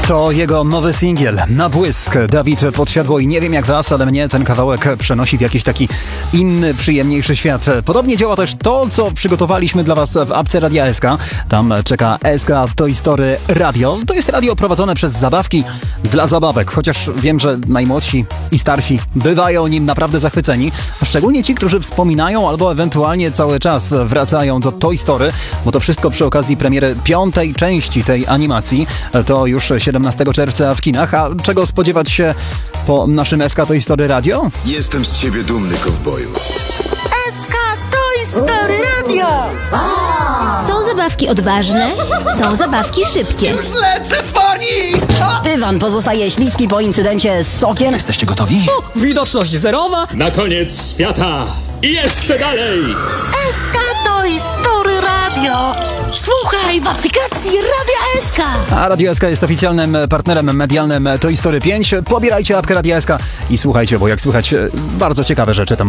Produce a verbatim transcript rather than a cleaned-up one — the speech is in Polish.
To jego nowy singiel, Na błysk. Dawid Podsiadło i nie wiem jak was, ale mnie ten kawałek przenosi w jakiś taki inny, przyjemniejszy świat. Podobnie działa też to, co przygotowaliśmy dla was w apce Radia S K. Tam czeka S K Toy Story Radio. To jest radio prowadzone przez zabawki dla zabawek, chociaż wiem, że najmłodsi i starsi bywają nim naprawdę zachwyceni. Szczególnie ci, którzy wspominają albo ewentualnie cały czas wracają do Toy Story, bo to wszystko przy okazji premiery piątej części tej animacji. To już siedemnastego czerwca w kinach. A czego spodziewać się po naszym S K Toy Story Radio? Jestem z ciebie dumny, kowboju. S K Toy Story Radio! Są zabawki odważne, są zabawki szybkie. Już lecę po nich! Dywan pozostaje śliski po incydencie z sokiem. Jesteście gotowi? O, widoczność zerowa. Na koniec świata! I jeszcze dalej! S K Toy Story Radio! Słuchaj w aplikacji Radia S K! A Radio S K jest oficjalnym partnerem medialnym Toy Story pięć. Pobierajcie apkę Radia S K i słuchajcie, bo jak słychać, bardzo ciekawe rzeczy tam